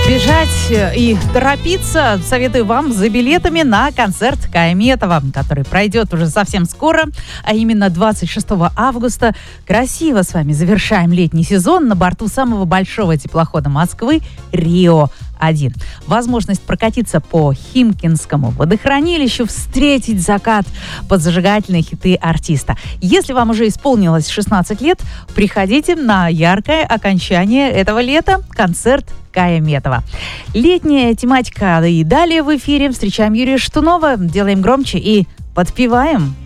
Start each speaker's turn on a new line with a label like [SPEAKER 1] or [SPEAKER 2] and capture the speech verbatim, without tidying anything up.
[SPEAKER 1] Спешать и торопиться советую вам за билетами на концерт Кая Метова, который пройдет уже совсем скоро, а именно двадцать шестого августа. Красиво с вами завершаем летний сезон на борту самого большого теплохода Москвы «Рио один». Возможность прокатиться по Химкинскому водохранилищу, встретить закат под зажигательные хиты артиста. Если вам уже исполнилось шестнадцать лет, приходите на яркое окончание этого лета – концерт Кая Метова. Летняя тематика и далее в эфире. Встречаем Юрия Шатунова, делаем громче и подпеваем.